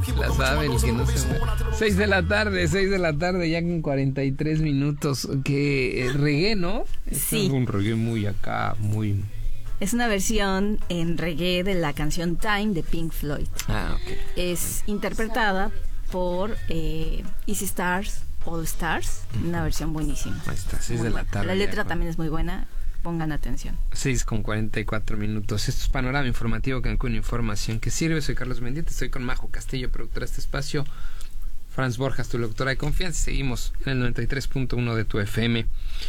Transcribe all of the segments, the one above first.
La sabe el que no se mueve. 6 de la tarde, ya con 43 minutos. Que reggae, ¿no? Sí. Es un reggae muy acá, muy... Es una versión en reggae de la canción Time de Pink Floyd. Ah, ok. Es interpretada por Easy Stars, All Stars. Una versión buenísima. Ahí está, 6 de la tarde. La letra ya, también es muy buena. Pongan atención. 6 con 44 minutos. Esto es Panorama Informativo Cancún, información que sirve. Soy Carlos Mendieta, estoy con Majo Castillo, productora de este espacio. Franz Borjas, tu locutora de confianza. Seguimos en el 93.1 de tu FM.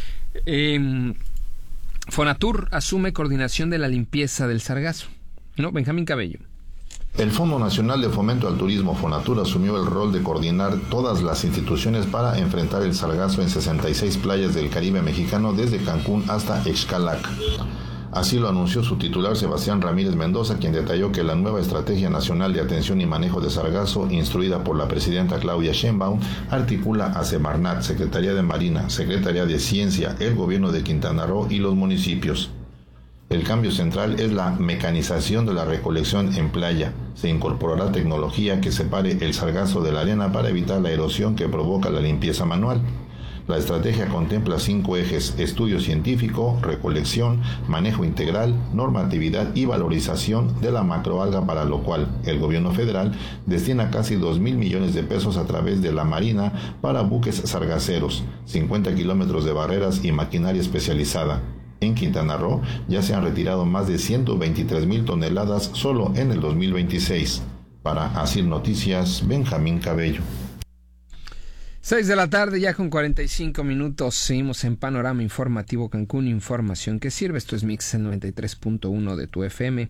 Fonatur asume coordinación de la limpieza del Sargazo. ¿No? Benjamín Cabello. El Fondo Nacional de Fomento al Turismo, Fonatur, asumió el rol de coordinar todas las instituciones para enfrentar el sargazo en 66 playas del Caribe mexicano, desde Cancún hasta Xcalac. Así lo anunció su titular, Sebastián Ramírez Mendoza, quien detalló que la nueva Estrategia Nacional de Atención y Manejo de Sargazo, instruida por la presidenta Claudia Sheinbaum, articula a Semarnat, Secretaría de Marina, Secretaría de Ciencia, el Gobierno de Quintana Roo y los municipios. El cambio central es la mecanización de la recolección en playa. Se incorporará tecnología que separe el sargazo de la arena para evitar la erosión que provoca la limpieza manual. La estrategia contempla 5 ejes: estudio científico, recolección, manejo integral, normatividad y valorización de la macroalga, para lo cual el gobierno federal destina casi 2,000 millones de pesos a través de la Marina para buques sargaceros, 50 kilómetros de barreras y maquinaria especializada. En Quintana Roo ya se han retirado más de 123,000 toneladas solo en el 2026. Para Asir Noticias, Benjamín Cabello. 6 de la tarde, ya con 45 minutos. Seguimos en Panorama Informativo Cancún, información que sirve. Esto es Mix, el 93.1 de tu FM,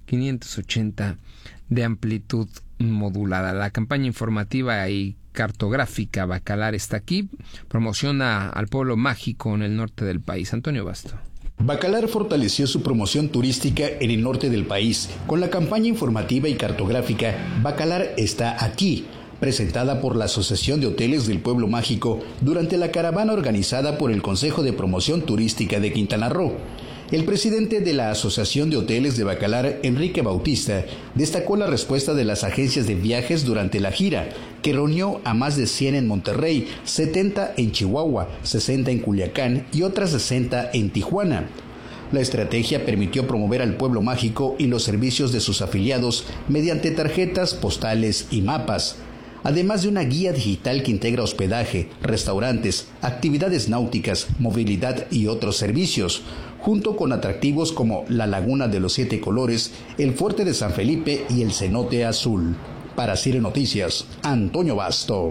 580 de amplitud modulada. La campaña informativa y cartográfica Bacalar está aquí. Promociona al pueblo mágico en el norte del país. Antonio Basto. Bacalar fortaleció su promoción turística en el norte del país con la campaña informativa y cartográfica Bacalar está aquí, presentada por la Asociación de Hoteles del Pueblo Mágico durante la caravana organizada por el Consejo de Promoción Turística de Quintana Roo. El presidente de la Asociación de Hoteles de Bacalar, Enrique Bautista, destacó la respuesta de las agencias de viajes durante la gira, que reunió a más de 100 en Monterrey, 70 en Chihuahua, 60 en Culiacán y otras 60 en Tijuana. La estrategia permitió promover al pueblo mágico y los servicios de sus afiliados mediante tarjetas, postales y mapas, además de una guía digital que integra hospedaje, restaurantes, actividades náuticas, movilidad y otros servicios, junto con atractivos como la Laguna de los 7 Colores, el Fuerte de San Felipe y el Cenote Azul. Para Cire Noticias, Antonio Basto.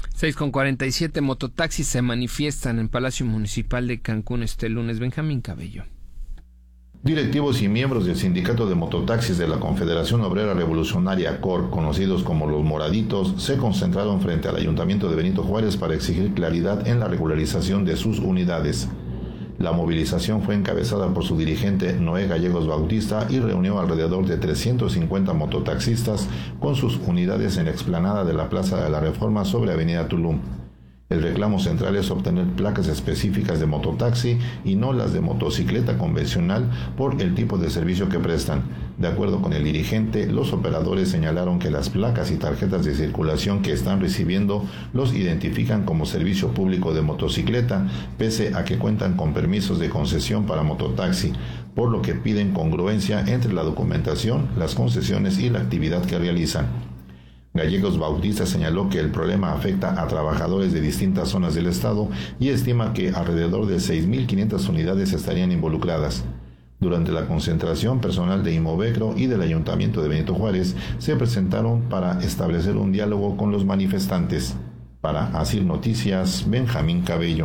6:47, mototaxis se manifiestan en Palacio Municipal de Cancún este lunes. Benjamín Cabello. Directivos y miembros del Sindicato de Mototaxis de la Confederación Obrera Revolucionaria COR, conocidos como los Moraditos, se concentraron frente al Ayuntamiento de Benito Juárez para exigir claridad en la regularización de sus unidades. La movilización fue encabezada por su dirigente Noé Gallegos Bautista y reunió alrededor de 350 mototaxistas con sus unidades en la explanada de la Plaza de la Reforma sobre Avenida Tulum. El reclamo central es obtener placas específicas de mototaxi y no las de motocicleta convencional por el tipo de servicio que prestan. De acuerdo con el dirigente, los operadores señalaron que las placas y tarjetas de circulación que están recibiendo los identifican como servicio público de motocicleta, pese a que cuentan con permisos de concesión para mototaxi, por lo que piden congruencia entre la documentación, las concesiones y la actividad que realizan. Gallegos Bautista señaló que el problema afecta a trabajadores de distintas zonas del estado y estima que alrededor de 6,500 unidades estarían involucradas. Durante la concentración, personal de Imovecro y del Ayuntamiento de Benito Juárez se presentaron para establecer un diálogo con los manifestantes. Para Asir Noticias, Benjamín Cabello.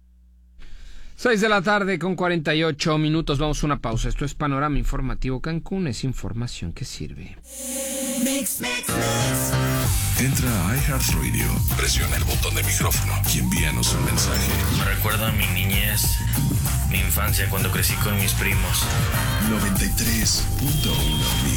6 de la tarde con 48 minutos. Vamos a una pausa. Esto es Panorama Informativo Cancún. Es información que sirve. Entra a iHeartRadio, presiona el botón de micrófono y envíanos un mensaje. Me recuerda a mi niñez, mi infancia cuando crecí con mis primos. 93.1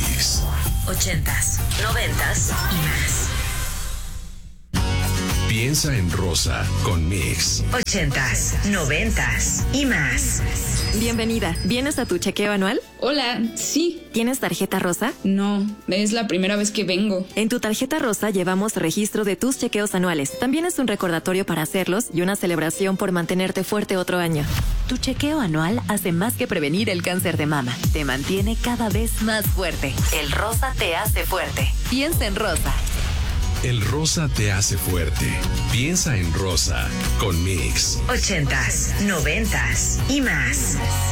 Mix. 80s, 90s y más. Piensa Piensa en rosa con Mix. 80s, 90s y más. Bienvenida. ¿Vienes a tu chequeo anual? Hola, sí. ¿Tienes tarjeta rosa? No, es la primera vez que vengo. En tu tarjeta rosa llevamos registro de tus chequeos anuales. También es un recordatorio para hacerlos y una celebración por mantenerte fuerte otro año. Tu chequeo anual hace más que prevenir el cáncer de mama. Te mantiene cada vez más fuerte. El rosa te hace fuerte. Piensa en rosa. El rosa te hace fuerte. Piensa en rosa con Mix. 80s, 90s y más.